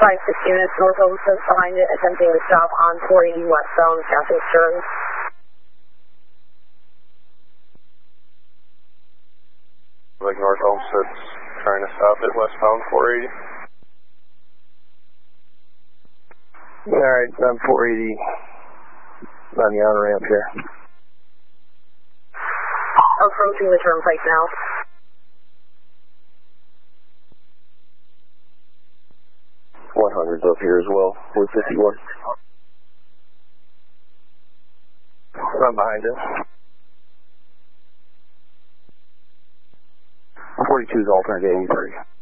5-6 units, North Homestead behind it, attempting to stop on 480 westbound, Southeast Charlie. Like North Homestead's trying to stop at westbound 480. Alright, I'm 480 on the on-ramp here. Approaching the turnpike now. .100's up here as well, 451. I'm behind it. 42's alternate 83.